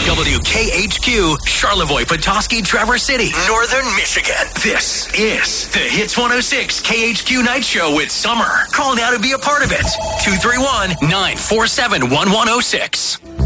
WKHQ, Charlevoix, Petoskey, Traverse City, Northern Michigan. This is the Hits 106 KHQ Night Show with Summer. Call now to be a part of it. 231-947-1106.